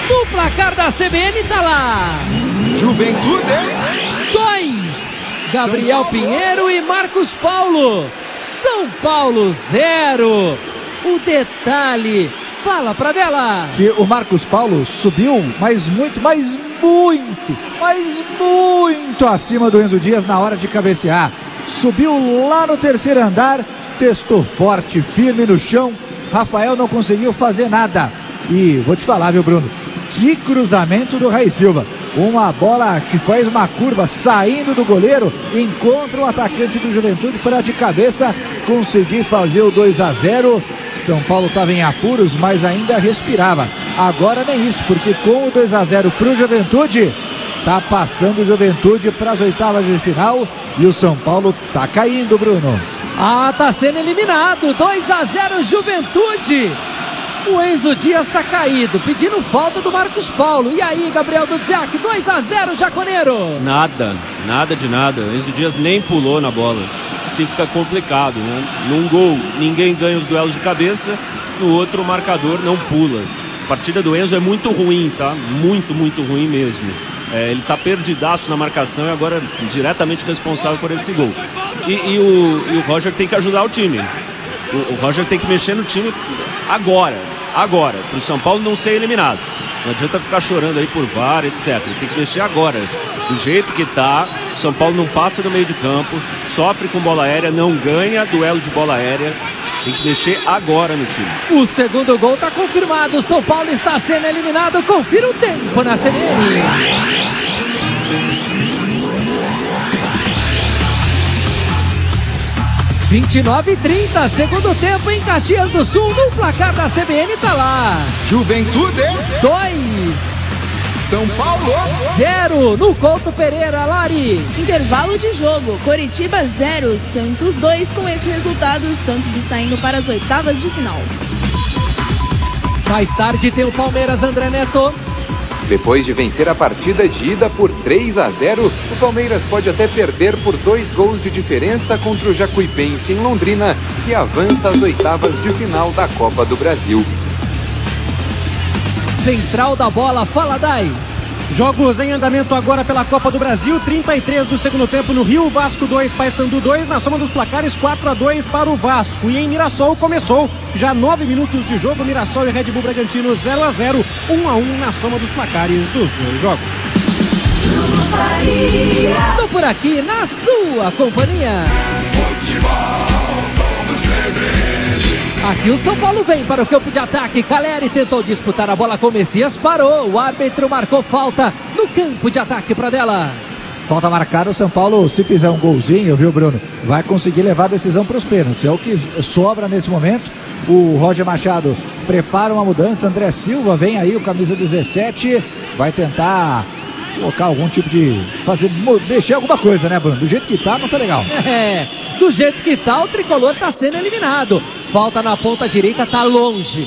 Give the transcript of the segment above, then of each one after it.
No placar da CBN tá lá. Juventude 2, Gabriel Pinheiro e Marcos Paulo. São Paulo 0. O detalhe, fala Pradella. Que o Marcos Paulo subiu, mas muito acima do Enzo Dias na hora de cabecear. Subiu lá no terceiro andar, testou forte, firme no chão. Rafael não conseguiu fazer nada. E vou te falar, viu, Bruno? Que cruzamento do Raí Silva. Uma bola que faz uma curva saindo do goleiro, encontra o atacante do Juventude para de cabeça conseguir fazer o 2-0. São Paulo estava em apuros, mas ainda respirava. Agora nem isso, porque com o 2-0 para o Juventude, tá passando o Juventude para as oitavas de final e o São Paulo tá caindo, Bruno. Tá sendo eliminado. 2-0 Juventude. O Enzo Dias tá caído, pedindo falta do Marcos Paulo. E aí, Gabriel Dudziak, 2-0 Jaconeiro. Nada de nada. O Enzo Dias nem pulou na bola. Assim fica complicado, né? Num gol, ninguém ganha os duelos de cabeça. No outro, o marcador não pula. A partida do Enzo é muito ruim, tá? Muito ruim mesmo. Ele tá perdidaço na marcação e agora diretamente responsável por esse gol. E o Roger tem que ajudar o time. O Roger tem que mexer no time agora, para o São Paulo não ser eliminado. Não adianta ficar chorando aí por VAR, etc. Tem que mexer agora. Do jeito que tá, o São Paulo não passa do meio de campo, sofre com bola aérea, não ganha duelo de bola aérea. Tem que mexer agora no time. O segundo gol tá confirmado. O São Paulo está sendo eliminado. Confira o tempo na CBN. 29:30, segundo tempo em Caxias do Sul. No placar da CBN tá lá. Juventude 2, São Paulo 0. No Couto Pereira, Lari. Intervalo de jogo, Coritiba 0, Santos 2. Com este resultado, o Santos está indo para as oitavas de final. Mais tarde tem o Palmeiras, André Neto. Depois de vencer a partida de ida por 3-0, o Palmeiras pode até perder por 2 gols de diferença contra o Jacuipense em Londrina, que avança às oitavas de final da Copa do Brasil. Central da bola, fala Dai. Jogos em andamento agora pela Copa do Brasil, 33 do segundo tempo no Rio, Vasco 2, Paysandu 2, na soma dos placares 4-2 para o Vasco. E em Mirassol começou, já 9 minutos de jogo, Mirassol e Red Bull Bragantino 0-0, 1-1 na soma dos placares dos dois jogos. Estou por aqui na sua companhia. Aqui o São Paulo vem para o campo de ataque. Caleri tentou disputar a bola com o Messias, parou. O árbitro marcou falta no campo de ataque para dela. Falta marcada, o São Paulo, se fizer um golzinho, viu, Bruno, vai conseguir levar a decisão para os pênaltis. É o que sobra nesse momento. O Roger Machado prepara uma mudança. André Silva vem aí, o camisa 17, vai tentar colocar algum tipo de... mexer alguma coisa, né, Bruno? Do jeito que tá, não tá legal. Do jeito que tá, o tricolor tá sendo eliminado. Falta na ponta direita, tá longe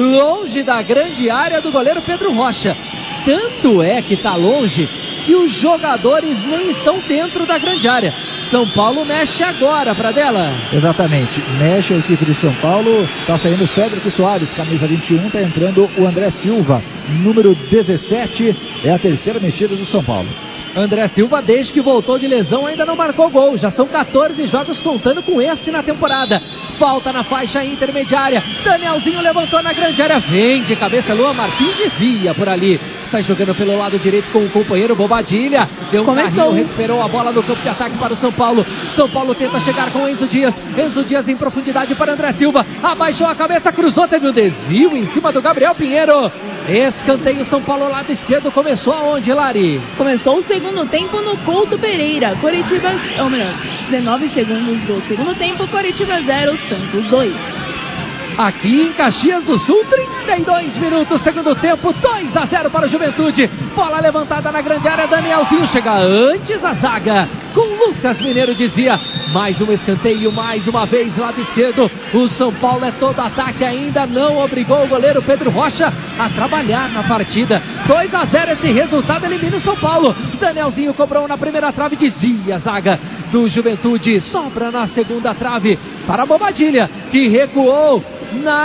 da grande área do goleiro Pedro Rocha. Tanto é que tá longe que os jogadores nem estão dentro da grande área. São Paulo mexe agora, Pradella. Exatamente, mexe a equipe de São Paulo. Tá saindo o Cédric Soares, camisa 21, tá entrando o André Silva, número 17, é a terceira mexida do São Paulo. André Silva, desde que voltou de lesão, ainda não marcou gol. Já são 14 jogos contando com esse na temporada. Falta na faixa intermediária. Danielzinho levantou na grande área. Vem de cabeça, Luan Martins desvia por ali. Sai jogando pelo lado direito com o companheiro Bobadilha. Deu um carrinho, recuperou a bola no campo de ataque para o São Paulo. São Paulo tenta chegar com Enzo Dias. Enzo Dias em profundidade para André Silva. Abaixou a cabeça, cruzou, teve um desvio em cima do Gabriel Pinheiro. Escanteio, São Paulo, lado esquerdo. Começou aonde, Lari? Começou o segundo tempo no Couto Pereira. Coritiba, ou melhor, 19 segundos do segundo tempo. Coritiba 0, Santos 2. Aqui em Caxias do Sul, 32 minutos, segundo tempo, 2-0 para o Juventude. Bola levantada na grande área, Danielzinho chega antes a zaga. Com Lucas Mineiro desvia. Mais um escanteio, mais uma vez, lado esquerdo. O São Paulo é todo ataque, ainda não obrigou o goleiro Pedro Rocha a trabalhar na partida. 2-0, esse resultado elimina o São Paulo. Danielzinho cobrou na primeira trave, desvia a zaga do Juventude. Sobra na segunda trave para a Bobadilha, que recuou na